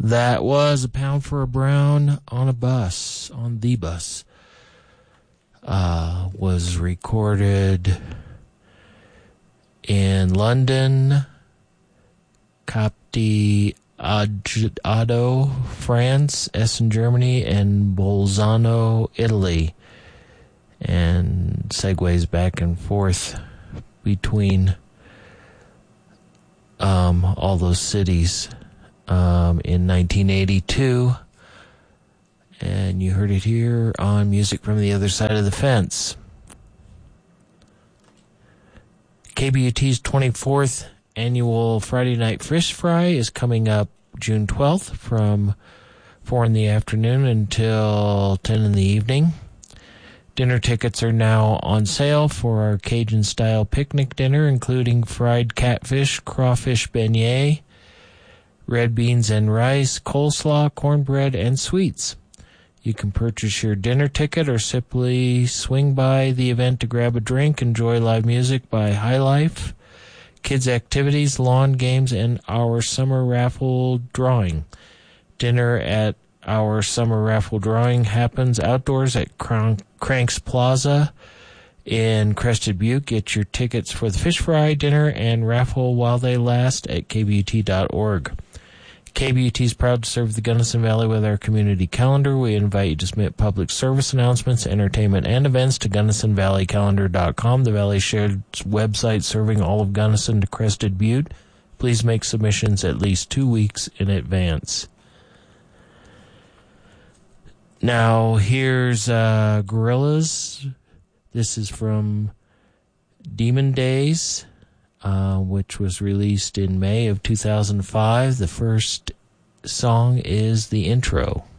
That was A Pound for a Brown on the bus. Was recorded in London, Cap d'Addo, France, Essen, Germany, and Bolzano, Italy. And segues back and forth between all those cities. In 1982, and you heard it here on Music from the Other Side of the Fence. KBUT's 24th annual Friday Night Fish Fry is coming up June 12th from 4 in the afternoon until 10 in the evening. Dinner tickets are now on sale for our Cajun-style picnic dinner, including fried catfish, crawfish beignet, red beans and rice, coleslaw, cornbread, and sweets. You can purchase your dinner ticket or simply swing by the event to grab a drink, enjoy live music by High Life, kids' activities, lawn games, and our summer raffle drawing. Dinner at our summer raffle drawing happens outdoors at Cranks Plaza in Crested Butte. Get your tickets for the fish fry, dinner, and raffle while they last at kbut.org. KBUT is proud to serve the Gunnison Valley with our community calendar. We invite you to submit public service announcements, entertainment, and events to GunnisonValleyCalendar.com, the Valley shared website serving all of Gunnison to Crested Butte. Please make submissions at least 2 weeks in advance. Now, here's Gorillaz. This is from Demon Days, which was released in May of 2005. The first song is the intro.